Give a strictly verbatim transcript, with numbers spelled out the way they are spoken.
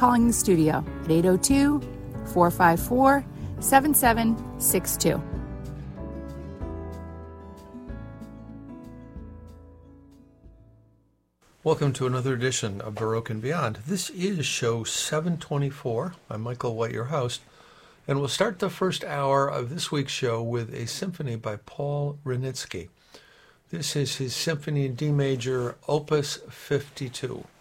calling the studio at eight oh two, four five four, seven seven six two. Welcome to another edition of Baroque and Beyond. This is show seven twenty-four. I'm Michael White, your host, and we'll start the first hour of this week's show with a symphony by Paul Wranitzky. This is his Symphony in D major, Opus fifty-two.